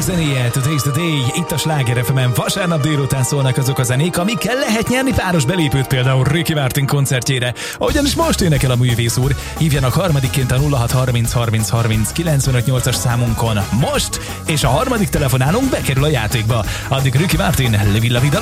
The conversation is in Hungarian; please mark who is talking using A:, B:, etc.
A: zenéje, Today's the Day, itt a Sláger FM-en vasárnap délután szólnak azok a zenék, amikkel lehet nyerni páros belépőt például Ricky Martin koncertjére. Ugyanis most énekel a művész úr, hívjanak harmadikként a 0630 30 30 958-as számunkon most, és a harmadik telefonálunk bekerül a játékba. Addig Ricky Martin, Live la vida